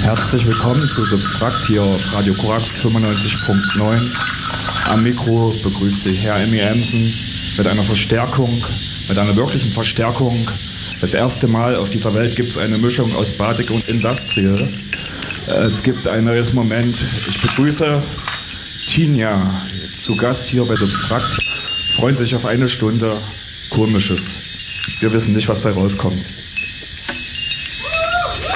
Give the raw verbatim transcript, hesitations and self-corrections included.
Herzlich willkommen zu Substrakt hier auf Radio Korax fünfundneunzig Punkt neun. Am Mikro begrüßt Sie Herr Emmy Emsen mit einer Verstärkung, mit einer wirklichen Verstärkung. Das erste Mal auf dieser Welt gibt es eine Mischung aus Batik und Industrial. Es gibt ein neues Moment. Ich begrüße Tinja zu Gast hier bei Substrakt. Freuen sich auf eine Stunde Komisches. Wir wissen nicht, was bei rauskommt.